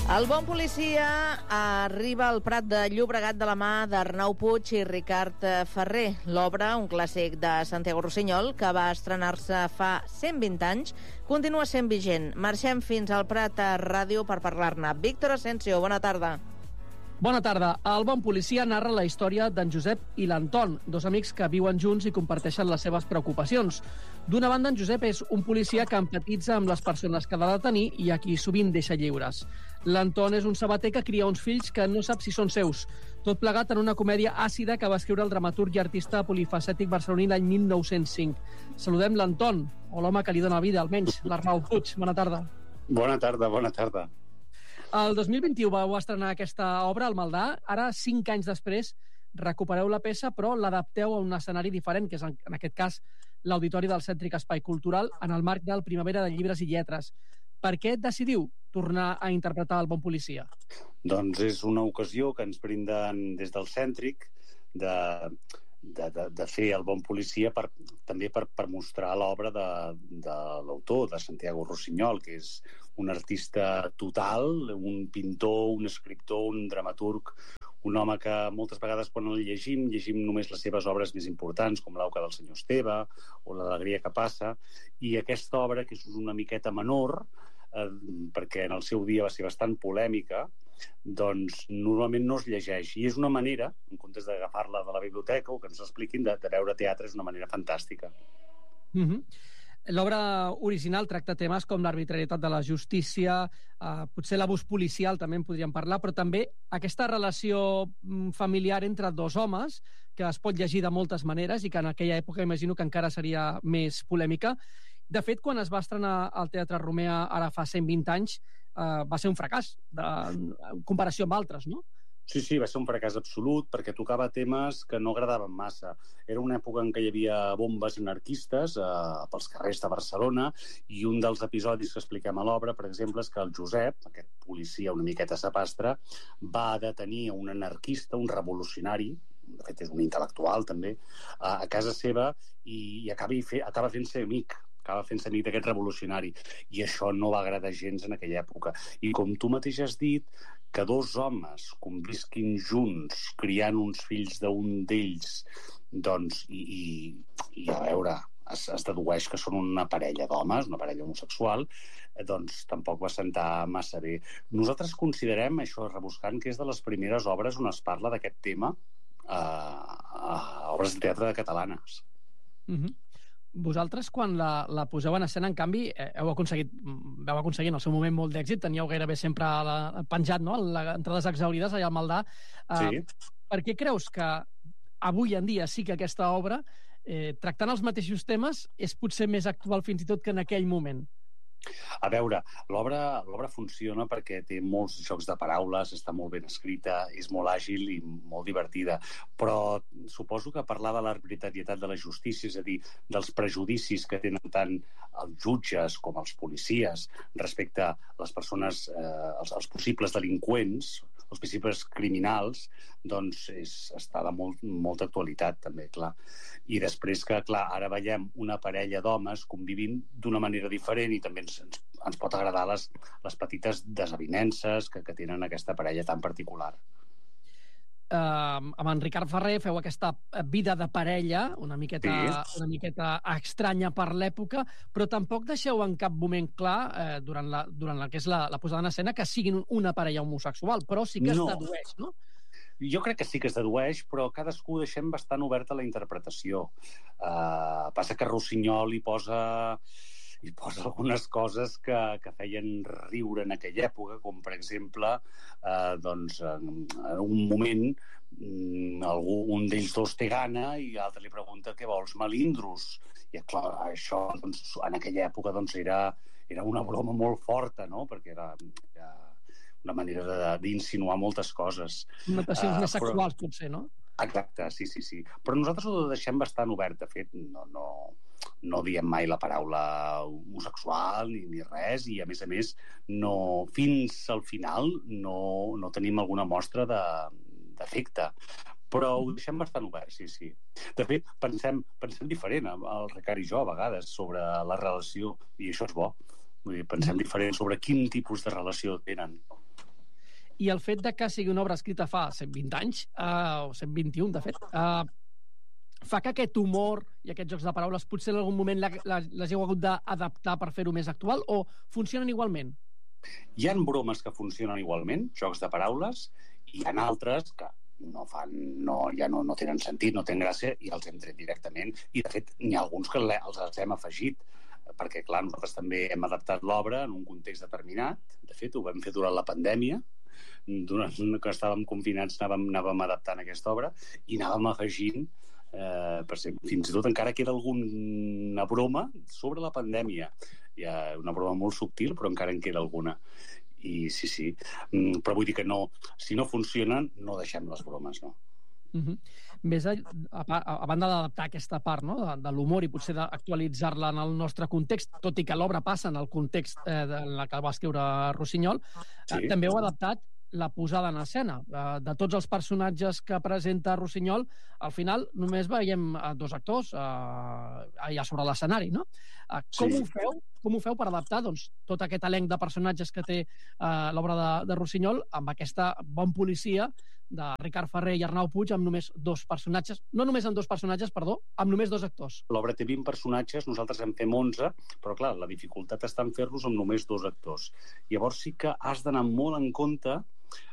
El bon policia arriba al Prat de Llobregat de la mà d'Arnau Puig i Ricard Ferrer. L'obra, un clàssic de Santiago Rossinyol, que va estrenar-se fa 120 anys, continua sent vigent. Marxem fins al Prat a Ràdio per parlar-ne. Víctor Asensio, bona tarda. Bona tarda. El bon policia narra la història d'en Josep i l'Anton, dos amics que viuen junts i comparteixen les seves preocupacions. D'una banda, en Josep és un policia que empatitza amb les persones que ha de detenir i a qui sovint deixa lliures. L'Anton és un sabater que cria uns fills que no sap si són seus. Tot plegat en una comèdia àcida que va escriure el dramaturg i artista polifacètic barceloní l'any 1905. Saludem l'Anton, o l'home que li dona vida, almenys, l'Arnau Puig. Bona tarda. Bona tarda, bona tarda. El 2021 vau estrenar aquesta obra al Maldà. Ara, 5 anys després, recupereu la peça, però l'adapteu a un escenari diferent, que és, en aquest cas, l'Auditori del Cèntric Espai Cultural, en el marc del Primavera de Llibres i Lletres. Per què decidiu tornar a interpretar el bon policia? Doncs és una ocasió que ens brinden des del Cèntric de fer el bon policia també per mostrar l'obra de l'autor, de Santiago Rossinyol, que és un artista total, un pintor, un escriptor, un dramaturg, un home que moltes vegades quan el llegim només les seves obres més importants, com l'Auca del senyor Esteve o l'Alegria que passa, i aquesta obra, que és una miqueta menor, perquè en el seu dia va ser bastant polèmica, doncs normalment no es llegeix, i és una manera, en comptes d'agafar-la de la biblioteca o que ens l'expliquin, de veure teatre, és una manera fantàstica. L'obra original tracta temes com l'arbitrarietat de la justícia, potser l'abús policial també en podríem parlar, però també aquesta relació familiar entre dos homes, que es pot llegir de moltes maneres i que en aquella època imagino que encara seria més polèmica. De fet, quan es va estrenar al Teatre Romea ara fa 120 anys, va ser un fracàs en comparació amb altres, no? Sí, va ser un fracàs absolut perquè tocava temes que no agradaven massa. Era una època en què hi havia bombes anarquistes pels carrers de Barcelona, i un dels episodis que expliquem a l'obra, per exemple, és que el Josep, aquest policia una miqueta sapastre, va detenir un anarquista, un revolucionari, de fet és un intel·lectual també, a casa seva, i acaba fent-se amic d'aquest revolucionari, i això no va agradar gens en aquella època. I com tu mateix has dit, que dos homes convisquin junts criant uns fills d'un d'ells, doncs, i a veure, es dedueix que són una parella d'homes, una parella homosexual, doncs tampoc va sentar massa bé. Nosaltres considerem, això rebuscant, que és de les primeres obres on es parla d'aquest tema a obres de teatre catalanes. Vosaltres, quan la poseu en escena, en canvi, vau aconseguir en el seu moment molt d'èxit, teníeu gairebé sempre penjat, no?, entrades exhaurides allà al Maldà. Sí. Per què creus que avui en dia sí que aquesta obra, tractant els mateixos temes, és potser més actual fins i tot que en aquell moment? A veure, l'obra funciona perquè té molts jocs de paraules, està molt ben escrita, és molt àgil i molt divertida, però suposo que parlar de l'arbitrarietat de la justícia, és a dir, dels prejudicis que tenen tant els jutges com els policies respecte a les persones, els possibles delinqüents, els possibles criminals, doncs està de molta actualitat també, clar. I després que, clar, ara veiem una parella d'homes convivint d'una manera diferent, i també ens pot agradar les petites desavinences que tenen aquesta parella tan particular. Amb en Ricard Ferrer feu aquesta vida de parella una miqueta estranya per l'època, però tampoc deixeu en cap moment clar durant la que és la posada en escena que siguin una parella homosexual, però sí que es dedueix, no? Jo crec que sí que es dedueix, però cadascú ho deixem bastant obert a la interpretació. Passa que Rossinyol hi posa algunes coses que feien riure en aquella època, com per exemple doncs en un moment un d'ells dos té gana i l'altre li pregunta què vols, melindros, i clar, això doncs, en aquella època doncs, era una broma molt forta, no? Perquè era una manera d'insinuar moltes coses. Notacions més sexuals, potser, no? Exacte, sí. Però nosaltres ho deixem bastant obert. De fet, no diem mai la paraula homosexual ni res, i a més, fins al final no tenim alguna mostra d'afecte. Però ho deixem bastant obert, sí. De fet, pensem diferent, el Ricard i jo, a vegades, sobre la relació, i això és bo. Vull dir, pensem diferent sobre quin tipus de relació tenen. I el fet de que sigui una obra escrita fa 120 anys, o 121, de fet, fa que aquest humor i aquests jocs de paraules potser en algun moment les heu hagut d'adaptar per fer-ho més actual, o funcionen igualment? Hi ha bromes que funcionen igualment, jocs de paraules, i hi ha altres que ja no tenen sentit, no tenen gràcia, i els hem tret directament. I, de fet, n'hi ha alguns que els hem afegit, perquè, clar, nosaltres també hem adaptat l'obra en un context determinat. De fet, ho vam fer durant la pandèmia, durant que estàvem confinats anàvem adaptant aquesta obra i anàvem afegint, per exemple, fins i tot encara queda alguna broma sobre la pandèmia. Hi ha una broma molt subtil, però encara en queda alguna. I sí, però vull dir que no, si no funcionen, no deixem les bromes, no. Més a banda d'adaptar aquesta part, no, de l'humor i potser d'actualitzar-la en el nostre context, tot i que l'obra passa en el context en la que va escriure Rossinyol, també heu adaptat la posada en escena. De tots els personatges que presenta Rossinyol, al final només veiem dos actors allà sobre l'escenari, no? Com ho feu per adaptar tot aquest elenc de personatges que té l'obra de Rossinyol amb aquesta bon policia de Ricard Ferrer i Arnau Puig amb només dos personatges, amb només dos actors? L'obra té 20 personatges, nosaltres en fem 11, però clar, la dificultat està en fer-los amb només dos actors. Llavors sí que has d'anar molt en compte